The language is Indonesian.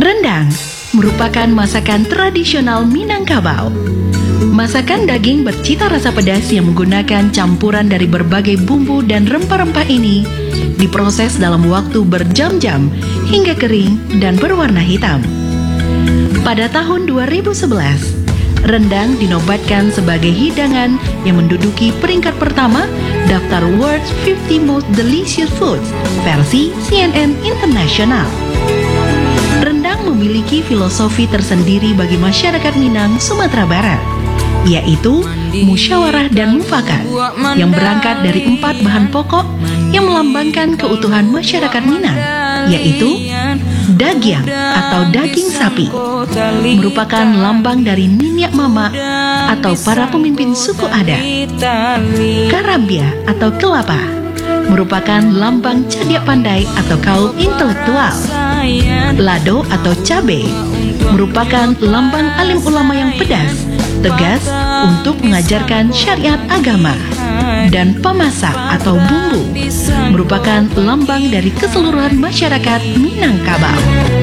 Rendang merupakan masakan tradisional Minangkabau. Masakan daging bercita rasa pedas yang menggunakan campuran dari berbagai bumbu dan rempah-rempah ini diproses dalam waktu berjam-jam hingga kering dan berwarna hitam. Pada tahun 2011, rendang dinobatkan sebagai hidangan yang menduduki peringkat pertama daftar World's 50 Most Delicious Foods versi CNN International. Rendang memiliki filosofi tersendiri bagi masyarakat Minang, Sumatera Barat, yaitu musyawarah dan mufakat yang berangkat dari 4 bahan pokok yang melambangkan keutuhan masyarakat Minang, yaitu dagyang atau daging sapi, merupakan lambang dari Ninyak Mama atau para pemimpin suku adat. Karambia atau kelapa merupakan lambang Cadyak Pandai atau kaum intelektual. Lado atau cabe merupakan lambang alim ulama yang pedas, tegas untuk mengajarkan syariat agama. Dan pamasak atau bumbu merupakan lambang dari keseluruhan masyarakat Minangkabau.